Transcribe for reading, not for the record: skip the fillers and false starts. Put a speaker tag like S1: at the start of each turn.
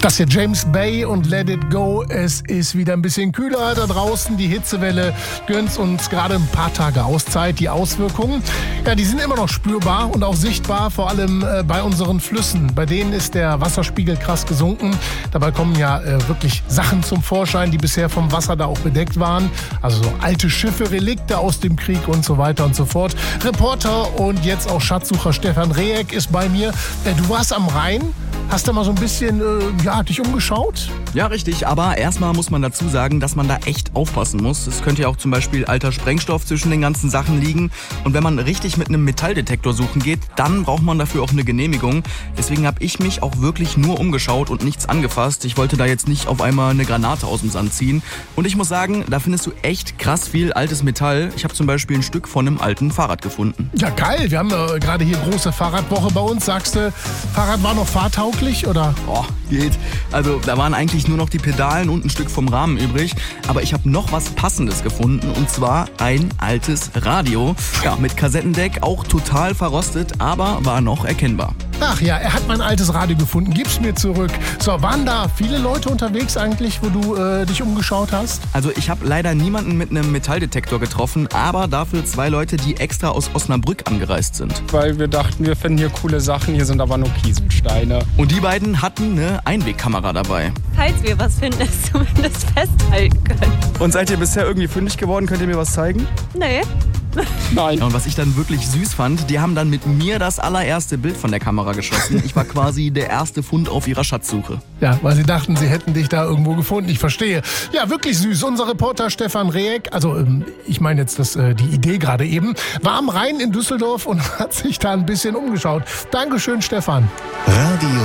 S1: Das hier James Bay und Let It Go. Es ist wieder ein bisschen kühler da draußen. Die Hitzewelle gönnt uns gerade ein paar Tage Auszeit. Die Auswirkungen, ja, die sind immer noch spürbar und auch sichtbar, vor allem bei unseren Flüssen. Bei denen ist der Wasserspiegel krass gesunken. Dabei kommen ja wirklich Sachen zum Vorschein, die bisher vom Wasser da auch bedeckt waren. Also so alte Schiffe, Relikte aus dem Krieg und so weiter und so fort. Reporter und jetzt auch Schatzsucher Stefan Rehek ist bei mir. Du warst am Rhein. Hast du mal so ein bisschen dich umgeschaut?
S2: Ja, richtig. Aber erstmal muss man dazu sagen, dass man da echt aufpassen muss. Es könnte ja auch zum Beispiel alter Sprengstoff zwischen den ganzen Sachen liegen. Und wenn man richtig mit einem Metalldetektor suchen geht, dann braucht man dafür auch eine Genehmigung. Deswegen habe ich mich auch wirklich nur umgeschaut und nichts angefasst. Ich wollte da jetzt nicht auf einmal eine Granate aus dem Sand ziehen. Und ich muss sagen, da findest du echt krass viel altes Metall. Ich habe zum Beispiel ein Stück von einem alten Fahrrad gefunden.
S1: Ja, geil. Wir haben gerade hier große Fahrradwoche bei uns. Sagst du, Fahrrad war noch fahrtauglich, oder?
S2: Oh, geht. Also da waren eigentlich nur noch die Pedalen und ein Stück vom Rahmen übrig. Aber ich habe noch was Passendes gefunden, und zwar ein altes Radio. Ja, mit Kassettendeck, auch total verrostet, aber war noch erkennbar.
S1: Ach ja, er hat mein altes Radio gefunden. Gib's mir zurück. So, waren da viele Leute unterwegs eigentlich, wo du dich umgeschaut hast?
S2: Also ich habe leider niemanden mit einem Metalldetektor getroffen, aber dafür 2 Leute, die extra aus Osnabrück angereist sind.
S3: Weil wir dachten, wir finden hier coole Sachen, hier sind aber nur Kieselsteine.
S2: Und die beiden hatten eine Einwegkamera dabei.
S4: Falls wir was finden, es zumindest festhalten können.
S3: Und seid ihr bisher irgendwie fündig geworden? Könnt ihr mir was zeigen?
S4: Nee.
S3: Nein.
S2: Ja, und was ich dann wirklich süß fand, die haben dann mit mir das allererste Bild von der Kamera geschossen. Ich war quasi der erste Fund auf ihrer Schatzsuche.
S1: Ja, weil sie dachten, sie hätten dich da irgendwo gefunden. Ich verstehe. Ja, wirklich süß. Unser Reporter Stefan Rehek, also ich meine jetzt die Idee gerade eben, war am Rhein in Düsseldorf und hat sich da ein bisschen umgeschaut. Dankeschön, Stefan.
S5: Radio